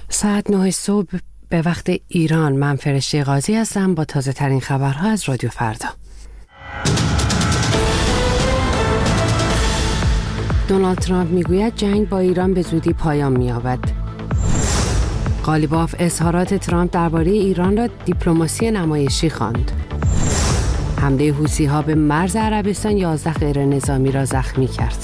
ساعت 9 صبح به وقت ایران. من فرشته قاضی هستم با تازه ترین خبرها از رادیو فردا. دونالد ترامپ میگوید جنگ با ایران به زودی پایان می‌یابد. قالیباف اظهارات ترامپ درباره ایران را دیپلماسی نمایشی خواند. حمله حوثی‌ها به مرز عربستان 11 غیر نظامی را زخمی کرد.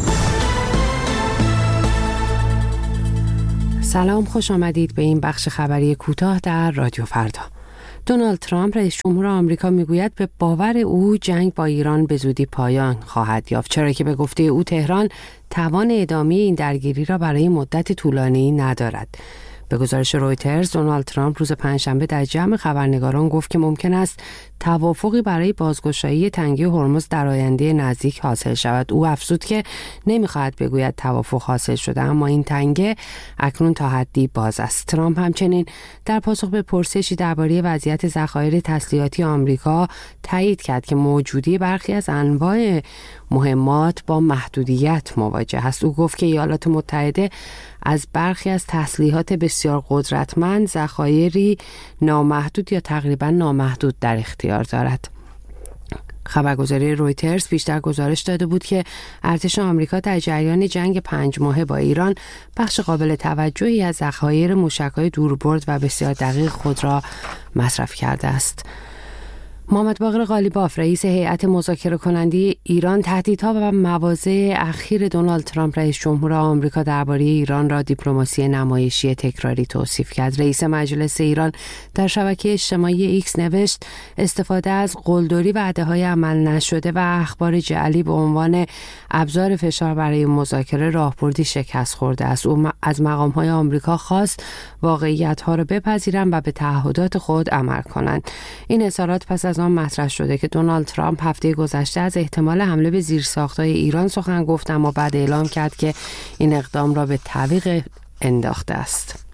سلام، خوش آمدید به این بخش خبری کوتاه در رادیو فردا. دونالد ترامپ رئیس جمهور آمریکا میگوید به باور او جنگ با ایران به زودی پایان خواهد یافت، چرا که به گفته او تهران توان ادامه این درگیری را برای مدت طولانی ندارد. به گزارش رویترز، دونالد ترامپ روز پنجشنبه در جمع خبرنگاران گفت که ممکن است توافقی برای بازگشایی تنگه هرمز در آینده نزدیک حاصل شود. او افزود که نمیخواهد بگوید توافق حاصل شده، اما این تنگه اکنون تا حدی باز است. ترامپ همچنین در پاسخ به پرسشی درباره وضعیت ذخایر تسلیحاتی آمریکا تایید کرد که موجودی برخی از انواع مهمات با محدودیت مواجه است. او گفت که ایالات متحده از برخی از تسلیحات بسیار قدرتمند ذخایری نامحدود یا تقریبا نامحدود در اختیار دارد. خبرگزاری رویترز بیشتر گزارش داده بود که ارتش آمریکا در جریان جنگ 5 ماهه با ایران بخش قابل توجهی از ذخایر موشک‌های دوربرد و بسیار دقیق خود را مصرف کرده است. محمد باقر قالیباف رئیس هیئت مذاکره کننده ایران تهدیدها و مواضع اخیر دونالد ترامپ رئیس جمهور آمریکا درباره ایران را دیپلماسی نمایشی تکراری توصیف کرد. رئیس مجلس ایران در شبکه اجتماعی ایکس نوشت استفاده از قلدری وعده‌های عمل نشده و اخبار جعلی به عنوان ابزار فشار برای مذاکره راهبردی شکست خورده است. او از مقام‌های آمریکا خواست واقعیت‌ها را بپذیرند و به تعهدات خود عمل کنند. این اظهارات پس از آن مطرح شده که دونالد ترامپ هفته گذشته از احتمال حمله به زیرساخت‌های ایران سخن گفت، اما بعد اعلام کرد که این اقدام را به تعویق انداخته است.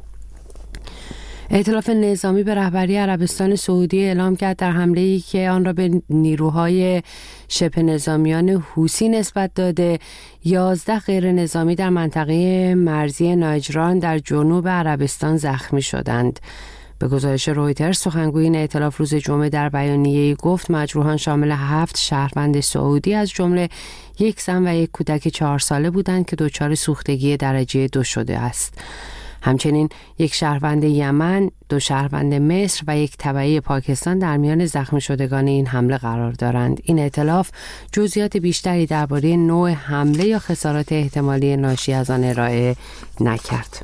ائتلاف نظامی به رهبری عربستان سعودی اعلام کرد در حمله‌ای که آن را به نیروهای شبه نظامیان حوثی نسبت داده 11 غیر نظامی در منطقه مرزی ناجران در جنوب عربستان زخمی شدند. به گزارش رویترز، سخنگوی این ائتلاف روز جمعه در بیانیه‌ای گفت مجروحان شامل 7 شهروند سعودی از جمله 1 زن و 1 کودک 4 ساله بودند که دچار سوختگی درجه 2 شده است. همچنین 1 شهروند یمن، 2 شهروند مصر و 1 تبعی پاکستان در میان زخمی شدگان این حمله قرار دارند. این ائتلاف جزئیات بیشتری درباره نوع حمله یا خسارات احتمالی ناشی از آن ارائه نکرد.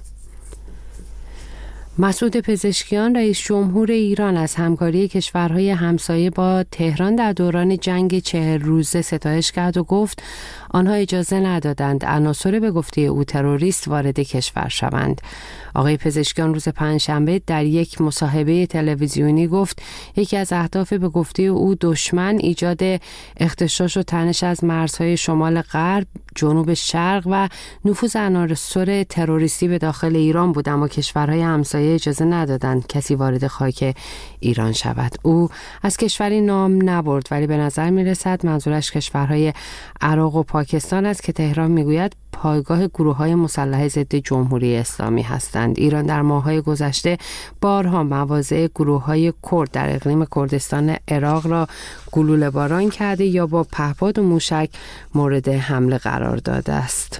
مسعود پزشکیان رئیس جمهور ایران از همکاری کشورهای همسایه با تهران در دوران جنگ 40 روزه ستایش کرد و گفت آنها اجازه ندادند عناصر به گفته او تروریست وارد کشور شوند. آقای پزشکیان روز پنجشنبه در یک مصاحبه تلویزیونی گفت یکی از اهداف به گفته او دشمن ایجاد اغتشاش و تنش از مرزهای شمال غرب، جنوب شرق و نفوذ عناصر تروریستی به داخل ایران بود، اما کشورهای همسایه اجازه ندادند کسی وارد خاک ایران شود. او از کشوری نام نبرد، ولی به نظر می رسد منظورش کشورهای عراق و پاکستان است که تهران میگوید پایگاه گروه‌های مسلح ضد جمهوری اسلامی هستند. ایران در ماه‌های گذشته بارها مواضع گروه‌های کرد در اقلیم کردستان عراق را گلوله باران کرده یا با پهپاد و موشک مورد حمله قرار داده است.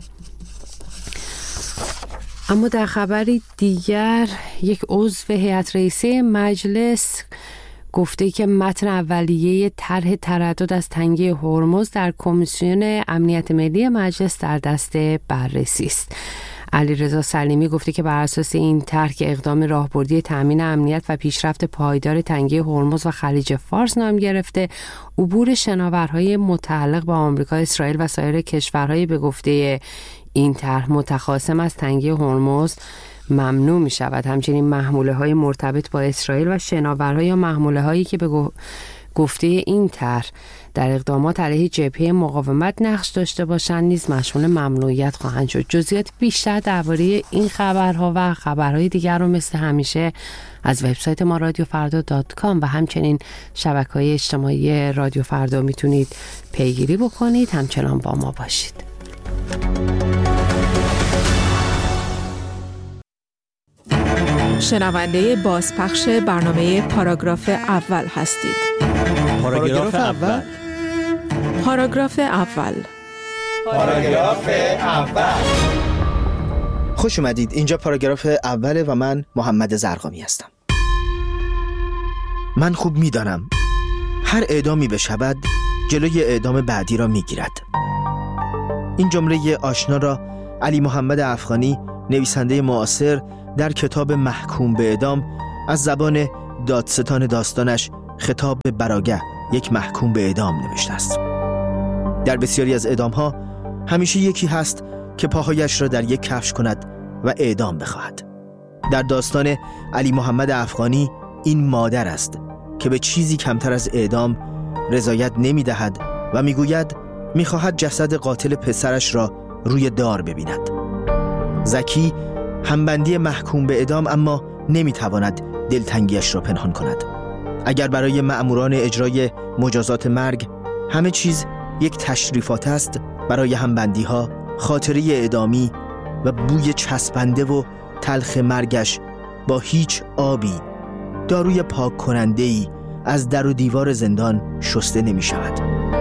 اما در خبری دیگر، یک عضو هیئت رئیسه مجلس گفته که متن اولیه طرح تردد از تنگه هرمز در کمیسیون امنیت ملی مجلس در دست بررسی است. علیرضا سلیمی گفته که بر اساس این طرح که اقدام راهبردی تامین امنیت و پیشرفت پایدار تنگه هرمز و خلیج فارس نام گرفته، عبور شناورهای متعلق با آمریکا، اسرائیل و سایر کشورهای به گفته این طرح متخاصم از تنگه هرمز ممنوع می شود. همچنین محموله های مرتبط با اسرائیل و شناورها یا محموله هایی که به گفته این طرح در اقدامات علیه جبهه مقاومت نقش داشته باشند نیز مشمول ممنوعیت خواهند شد. جزئیات بیشتر درباره این خبرها و خبرهای دیگر رو مثل همیشه از وبسایت ما radiofrda.com و همچنین شبکه‌های اجتماعی رادیو فردا میتونید پیگیری بکنید. همچنان با ما باشید. شنونده بازپخش برنامه پاراگراف اول هستید. پاراگراف اول. پاراگراف اول. پاراگراف اول. خوش اومدید. اینجا پاراگراف اوله و من محمد زرقامی هستم. من خوب میدانم هر اعدامی بشود جلوی اعدام بعدی را میگیرد. این جمله آشنا را علی محمد افغانی، نویسنده معاصر، در کتاب محکوم به اعدام از زبان دادستان داستانش خطاب به براگه، یک محکوم به اعدام، نوشته است. در بسیاری از اعدام‌ها همیشه یکی هست که پاهایش را در یک کفش کند و اعدام بخواهد. در داستان علی محمد افغانی این مادر است که به چیزی کمتر از اعدام رضایت نمی‌دهد و می‌گوید می‌خواهد جسد قاتل پسرش را روی دار ببیند. زکی همبندی محکوم به اعدام اما نمی‌تواند دلتنگیش را پنهان کند. اگر برای مأموران اجرای مجازات مرگ همه چیز یک تشریفات است، برای همبندی‌ها خاطره اعدامی و بوی چسبنده و تلخ مرگش با هیچ آبی، داروی پاک کننده‌ای از در و دیوار زندان شسته نمی شود.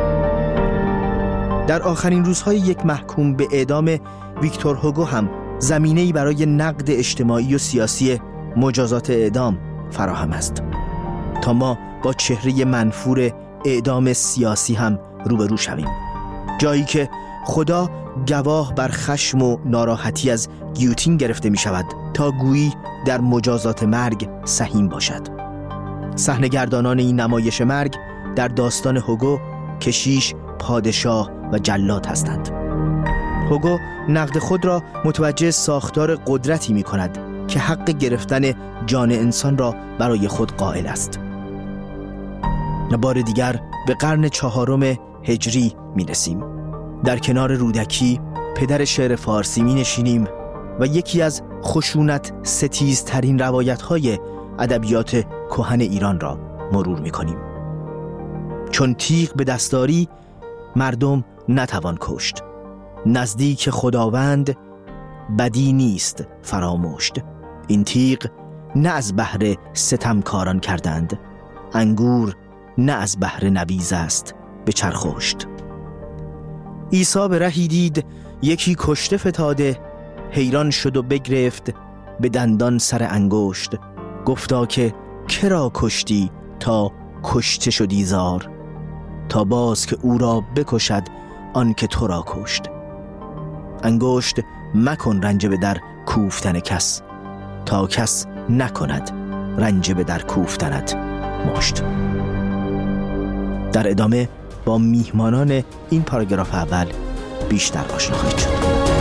در آخرین روزهای یک محکوم به اعدام ویکتور هوگو هم زمینه‌ای برای نقد اجتماعی و سیاسی مجازات اعدام فراهم است، تا ما با چهره منفور اعدام سیاسی هم روبرو شویم. جایی که خدا گواه بر خشم و ناراحتی از گیوتین گرفته می شود تا گویی در مجازات مرگ سهیم باشد. صحنه‌گردانان این نمایش مرگ در داستان هوگو کشیش، پادشاه و جلاد هستند. هوگو نقد خود را متوجه ساختار قدرتی می کند که حق گرفتن جان انسان را برای خود قائل است. بار دیگر به قرن 4 هجری می رسیم. در کنار رودکی، پدر شعر فارسی، می نشینیم و یکی از خشونت ستیزترین روایت‌های ادبیات کهن ایران را مرور می کنیم. چون تیغ به دستاری مردم نتوان کشت، نزدیک خداوند بدی نیست فراموشت. این تیغ نه از بهر ستمکاران کردند، انگور نه از بهر نبیذ است به چرخوشت. عیسی به رهی دید یکی کشته فتاده، حیران شد و بگرفت به دندان سر انگشت. گفتا که کرا کشتی تا کشته شدی زار، تا باز که او را بکشد آن که تو را کشت. انگشت مکن رنج به در کوفتن کس، تا کس نکند رنج به در کوفتنت مشت. در ادامه با میهمانان این پاراگراف اول بیشتر آشنا خواهید شد.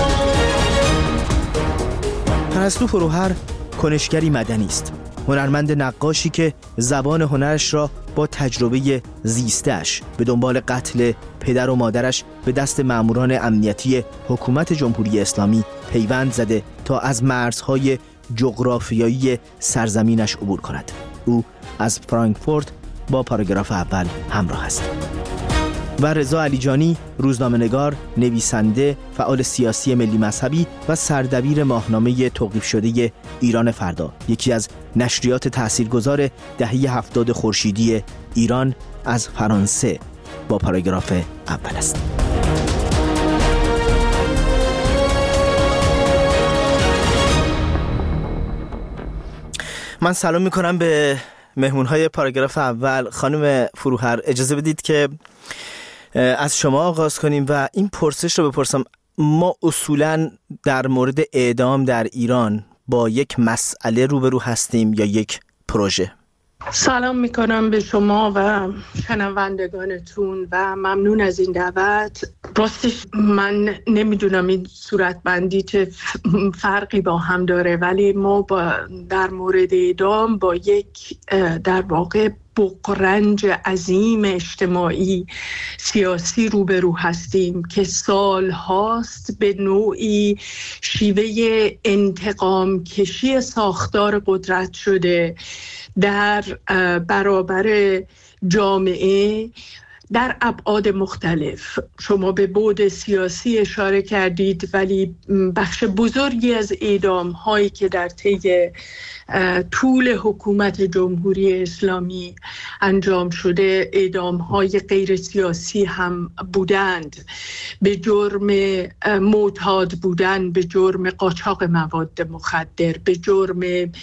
پرستو فروهر کنشگری مدنی است، هنرمند نقاشی که زبان هنرش را با تجربه زیستش به دنبال قتل پدر و مادرش به دست ماموران امنیتی حکومت جمهوری اسلامی پیوند زده تا از مرزهای جغرافیایی سرزمینش عبور کند. او از فرانکفورت با پاراگراف اول همراه است. و رضا علیجانی، روزنامه‌نگار، نویسنده، فعال سیاسی ملی مذهبی و سردبیر ماهنامه توقیف شده ایران فردا، یکی از نشریات تاثیرگذار دهه 70 خورشیدی ایران، از فرانسه با پاراگراف اول است. من سلام میکنم به مهمونهای پاراگراف اول. خانم فروهر، اجازه بدید که از شما آغاز کنیم و این پرسش رو بپرسم. ما اصولاً در مورد اعدام در ایران با یک مسئله روبرو هستیم یا یک پروژه؟ سلام میکنم به شما و شنوندگانتون و ممنون از این دعوت. راستش من نمیدونم این صورتبندی چه فرقی با هم داره، ولی ما در مورد اعدام با یک در واقع بغرنج عظیم اجتماعی سیاسی روبرو هستیم که سال هاست به نوعی شیوه انتقام کشی ساختار قدرت شده در برابر جامعه در ابعاد مختلف. شما به بعد سیاسی اشاره کردید، ولی بخش بزرگی از اعدام هایی که در طی طول حکومت جمهوری اسلامی انجام شده اعدام‌های غیر سیاسی هم بودند، به جرم معتاد بودن، به جرم قاچاق مواد مخدر، به جرم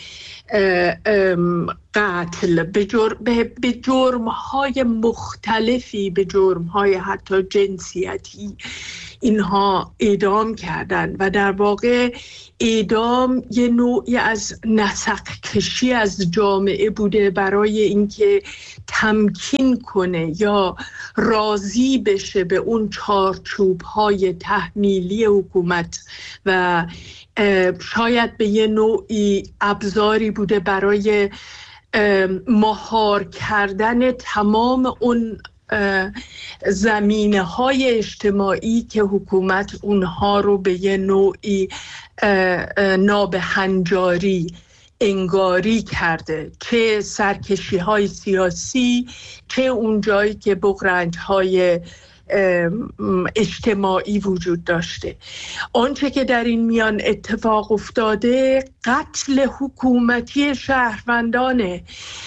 قتل، به جرم‌های مختلفی، به جرم‌های حتی جنسیتی اینها اعدام کردند و در واقع اعدام یه نوعی از نسق کشی از جامعه بوده برای اینکه تمکین کنه یا راضی بشه به اون چارچوب‌های تحمیلی حکومت و شاید به یه نوعی ابزاری بوده برای مهار کردن تمام اون زمینه‌های اجتماعی که حکومت اونها رو به یه نوعی نابهنجاری انگاری کرده، چه سرکشی‌های سیاسی، چه اون جایی که بغرنج‌های اجتماعی وجود داشته. آنچه که در این میان اتفاق افتاده قتل حکومتی شهروندانه.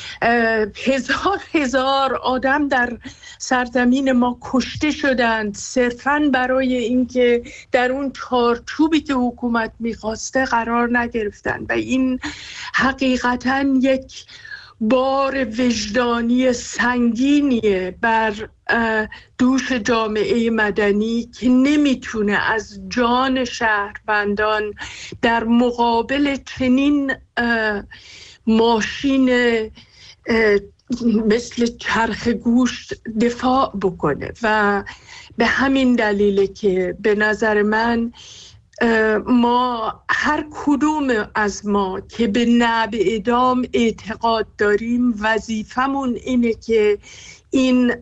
هزار آدم در سرزمین ما کشته شدند صرفاً برای اینکه در اون چارچوبی که حکومت میخواسته قرار نگرفتن و این حقیقتاً یک بار وجدانی سنگینیه بر دوش جامعه مدنی که نمیتونه از جان شهروندان در مقابل چنین ماشین مثل چرخ گوشت دفاع بکنه و به همین دلیله که به نظر من ما هر کدوم از ما که به نعب اعدام اعتقاد داریم وظیفمون اینه که این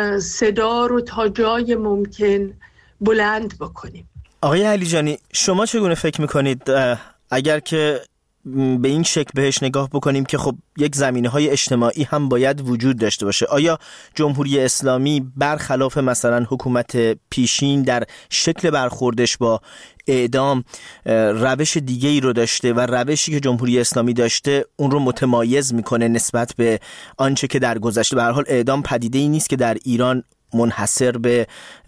صدا رو تا جای ممکن بلند بکنیم. آقای علیجانی، شما چگونه فکر میکنید اگر که به این شکل بهش نگاه بکنیم که خب یک زمینه‌های اجتماعی هم باید وجود داشته باشه، آیا جمهوری اسلامی برخلاف مثلا حکومت پیشین در شکل برخوردش با اعدام روش دیگه‌ای رو داشته و روشی که جمهوری اسلامی داشته اون رو متمایز میکنه نسبت به آنچه که در گذشته؟ به هر حال اعدام پدیده‌ای نیست که در ایران منحصر به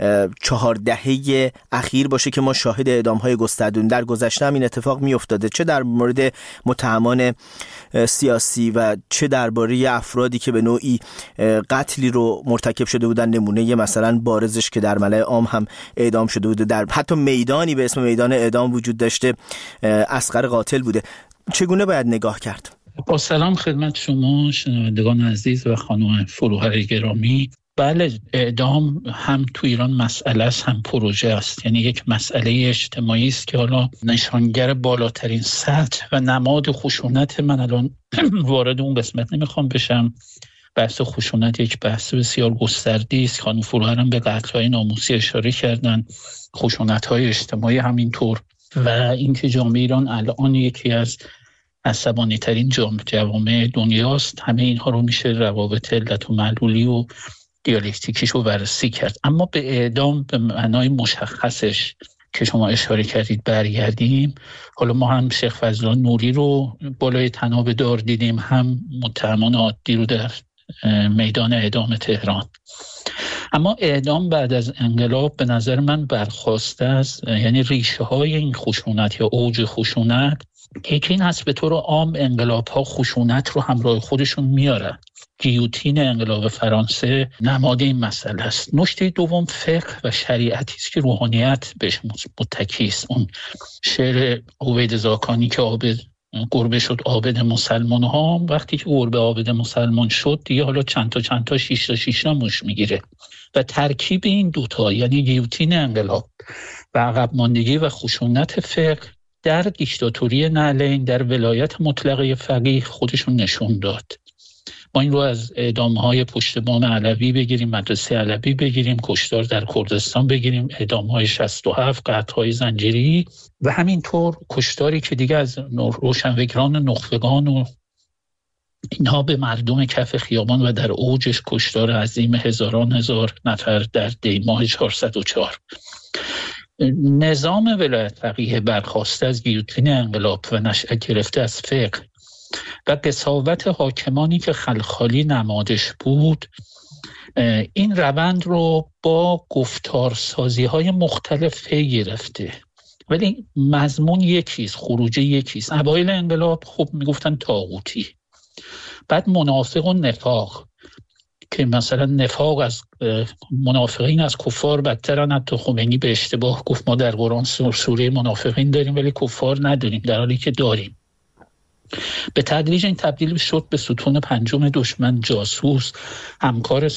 4 دهه اخیر باشه که ما شاهد اعدام‌های گسترده‌ای در گذشته هم این اتفاق می‌افتاده، چه در مورد متهمان سیاسی و چه درباره افرادی که به نوعی قتلی رو مرتکب شده بودن. نمونه مثلا بارزش که در ملأ عام هم اعدام شده بوده، در حتی میدانی به اسم میدان اعدام وجود داشته، اصغر قاتل بوده. چگونه باید نگاه کرد؟ با سلام خدمت شما شنوندگان عزیز و خانم فروهر گرامی. بله، اعدام هم تو ایران مسئله است هم پروژه است، یعنی یک مسئله اجتماعی است که حالا نشانگر بالاترین سطح و نماد خشونت. من الان وارد اون قسمت نمیخوام بشم. بحث خشونت یک بحث بسیار گسترده‌ای است. خانم فروهر هم به قتل‌های ناموسی اشاره کردن، خشونت‌های اجتماعی همینطور، و اینکه جامعه ایران الان یکی از عصبانی‌ترین جوامع دنیاست. همه اینها رو میشه روابط علت و معلولی و دیالکتیکیش رو بررسی کرد. اما به اعدام به معنای مشخصش که شما اشاره کردید برگردیم. حالا ما هم شیخ فضلالله نوری رو بالای طناب دار دیدیم، هم متهمان عادی رو در میدان اعدام تهران. اما اعدام بعد از انقلاب به نظر من برخواسته است، یعنی ریشه های این خشونت یا اوج خشونت یکی این هست به طور عام انقلاب ها خشونت رو همراه خودشون میارن. گیوتین انقلاب فرانسه نماد این مسئله است. نکته دوم فقه و شریعتی است که روحانیت بهش متکی است. اون شعر عبید زاکانی که گربه شد عابد مسلمان ها، وقتی که گربه عابد مسلمان شد دیگه حالا چند تا 6 تا مش میگیره. و ترکیب این دوتا یعنی گیوتین انقلاب و عقب ماندگی و خشونت فقه در دیکتاتوری نعلین، در ولایت مطلقه فقیه خودشون نشون داد. ما این رو از اعدام‌های پشت بام علوی بگیریم، مدرسه علوی بگیریم، کشتار در کردستان بگیریم، اعدام‌های 67، قتل‌های زنجیری و همینطور کشتاری که دیگه از روشنفکران نخبگان و اینها به مردم کف خیابان و در اوجش کشتار عظیم هزار نفر در دی‌ماه 404. نظام ولایت فقیه برخواسته از گیوتین انقلاب و نشأت گرفته از فقه و قساوت حاکمانی که خلخالی نمادش بود این روند رو با گفتارسازی های مختلف گرفته، ولی مضمون یکیست، خروجه یکیست. اوایل انقلاب خب میگفتن طاغوتی، بعد منافق و نفاق که مثلا نفاق از منافقین از کفار بدترن. حتی خمینی به اشتباه گفت ما در قرآن سوره منافقین داریم ولی کفار نداریم، در حالی که داریم. به تدریج این تبدیل شد به ستون پنجم دشمن، جاسوس، همکار